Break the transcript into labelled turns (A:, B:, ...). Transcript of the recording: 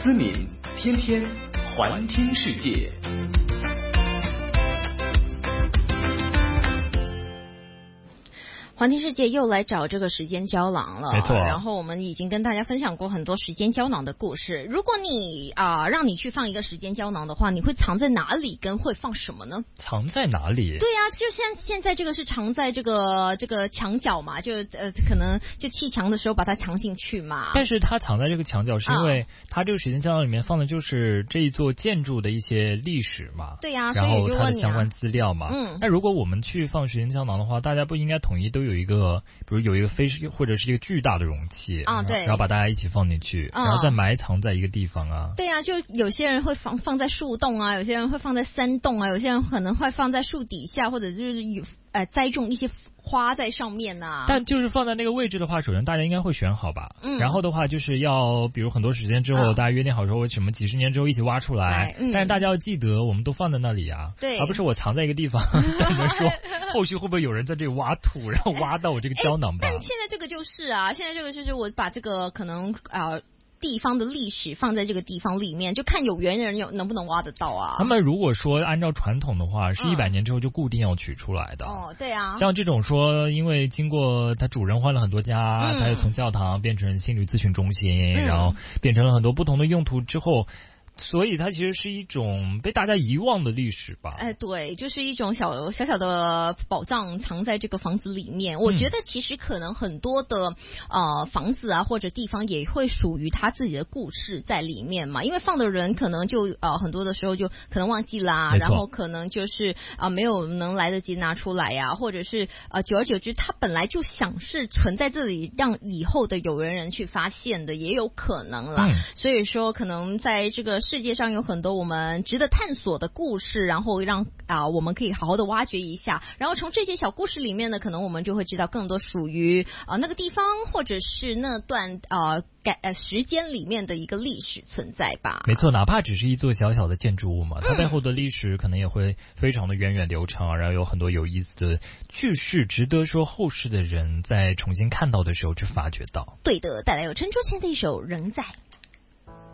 A: 思敏天天环听世界。
B: 环听世界又来找这个时间胶囊了，
C: 没错。
B: 然后我们已经跟大家分享过很多时间胶囊的故事。如果你让你去放一个时间胶囊的话，你会藏在哪里？跟会放什么呢？
C: 藏在哪里？
B: 对啊，就现在这个是藏在这个墙角嘛，就可能就砌墙的时候把它藏进去嘛。
C: 但是它藏在这个墙角，是因为它这个时间胶囊里面放的就是这一座建筑的一些历史嘛。
B: 对啊，
C: 然后它的相关资料嘛。那如果我们去放时间胶囊的话，大家不应该统一都有一个，比如有一个或者是一个巨大的容器啊，对，然后把大家一起放进去，然后再埋藏在一个地方啊。
B: 对啊，就有些人会放在树洞啊，有些人会放在山洞啊，有些人可能会放在树底下，或者就是栽种一些花在上面啊。
C: 但就是放在那个位置的话，首先大家应该会选好吧。然后的话就是要，比如很多时间之后，大家约定好说什么几十年之后一起挖出来。但是大家要记得，我们都放在那里啊，
B: 对，
C: 而不是我藏在一个地方。你们说后续会不会有人在这里挖土，然后挖到我这个胶囊吧？
B: 但现在这个就是现在这个就是我把这个可能地方的历史放在这个地方里面，就看有缘人能不能挖得到啊。
C: 那么如果说按照传统的话，是100年之后就固定要取出来的。
B: 对啊。
C: 像这种说，因为经过它主人换了很多家，它又从教堂变成心理咨询中心，然后变成了很多不同的用途之后。所以它其实是一种被大家遗忘的历史吧？
B: 对，就是一种小小的宝藏藏在这个房子里面。我觉得其实可能很多的房子啊或者地方也会属于他自己的故事在里面嘛，因为放的人可能就很多的时候就可能忘记啦，然后可能就是没有能来得及拿出来呀，或者是久而久之他本来就想是存在这里让以后的有缘人去发现的，也有可能啦。所以说可能在这个世界上有很多我们值得探索的故事，然后让我们可以好好的挖掘一下，然后从这些小故事里面呢，可能我们就会知道更多属于那个地方或者是那段时间里面的一个历史存在吧。
C: 没错，哪怕只是一座小小的建筑物嘛，它背后的历史可能也会非常的源远流长，然后有很多有意思的趣事，值得说后世的人在重新看到的时候去发掘到。
B: 对的，带来有陈卓贤的一首《仍在》。